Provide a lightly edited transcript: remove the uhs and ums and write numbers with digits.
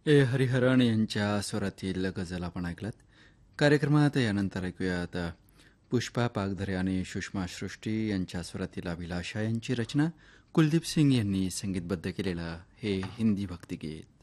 ए हरिहरन यांच्या स्वरातील गझल आपण ऐकलात. कार्यक्रमात यानंतर ऐकूयात पुष्पा पागधरे आणि सुषमा सृष्टी यांच्या स्वरातील अभिलाषा यांची रचना. कुलदीप सिंग यांनी संगीतबद्ध केलेलं हे हिंदी भक्तिगीत.